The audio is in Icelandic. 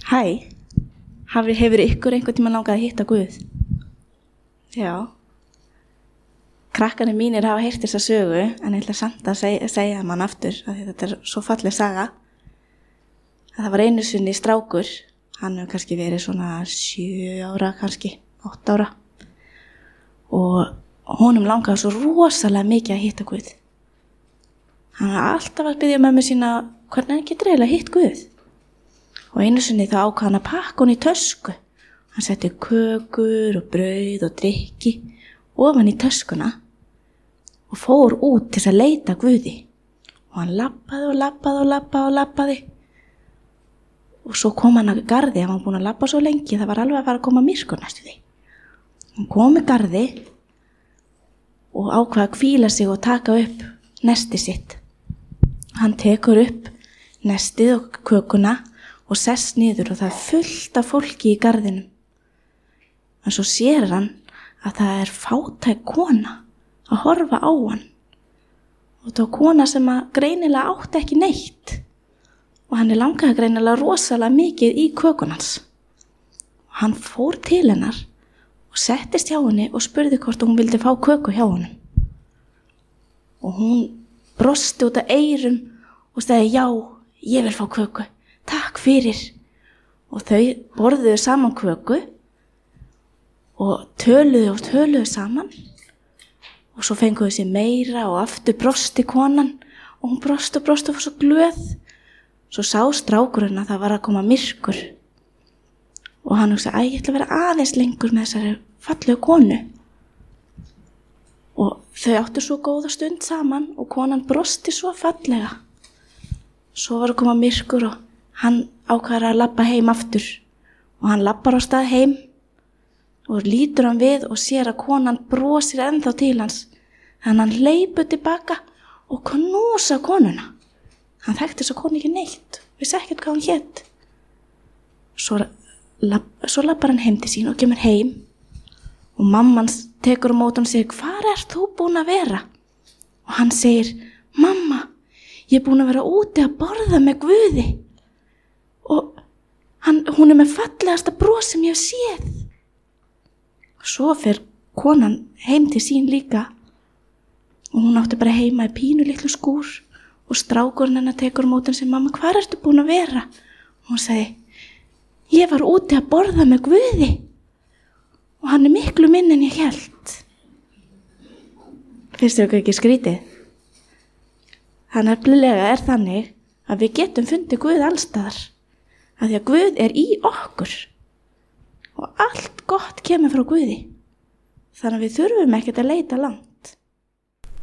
Hæ, hefur ykkur einhvern tímann langað að hitta Guð? Já. Krakkarnir mínir hafa heyrt þessa sögu, en ég ætla samt að segja mann aftur, að þetta svo falleg saga. Að það var einu sinni strákur, hann hefur kannski verið svona 7 ára, kannski 8 ára. Og honum langaði svo rosalega mikið að hitta Guð. Hann var alltaf að biðja mömmu sína, hvernig hann getur eiginlega hitt Guð? Og einu sinni þá ákvað hann að pakka hún í tösku. Hann setti kökur og brauð og drykki ofan í töskuna og fór út til að leita Guði. Og hann labbaði. Og svo kom hann að garði, hann var búinn að labba svo lengi, það var alveg að fara að koma myrkur næstu því. Hann kom að garði og ákvað að hvíla sig og taka upp nestið sitt. Hann tekur upp nestið og kökuna og sest niður og það er fullt af fólki í garðinum. En svo sér hann að það er fátæk kona að horfa á hann. Og það var kona sem að greinilega átti ekki neitt. Og hann langaði greinilega rosalega mikið í kökunans. Og hann fór til hennar og settist hjá henni og spurði hvort hún vildi fá köku hjá honum. Og hún brosti út af eyrum og sagði, já, ég vil fá köku. Takk fyrir. Og þau borðuðu saman köku og töluðu saman. Og svo fenguðu sér meira og aftur brosti konan og hún brosti og var svo glöð. Svo sá strákurinn að það var að koma myrkur. Og hann hugsaði, ég ætla að vera aðeins lengur með þessari fallegu konu. Og þau áttu svo góða stund saman og konan brosti svo fallega. Svo var að koma myrkur og hann ákveður að labba heim aftur og hann labbar á stað heim og lítur hann við og sér að konan brosir ennþá til hans. Þannig hann hleypur tilbaka og knúsa konuna. Hann þekkti þessa konu ekki neitt, vissi ekkert hvað hann hét. Svo labbar hann heim til sín og kemur heim og mamman tekur á móti og segir, hvar ert þú búin að vera? Og hann segir, mamma, ég er búin að vera úti að borða með Guði. Og hún er með fallegasta bros sem ég hef séð. Svo fer konan heim til sín líka og hún átti bara heima í pínu litlu skúr og strákurinn hennar tekur á móti og segir, mamma, hvar ertu búin að vera? Og hún segi, ég var úti að borða með Guði og hann er miklu minni en ég hélt. Finnst þér ekki skrítið? Það nefnilega er þannig að við getum fundið Guð allstaðar. Af því að Guð er í okkur og allt gott kemur frá Guði. Þannig að við þurfum ekkert að leita langt.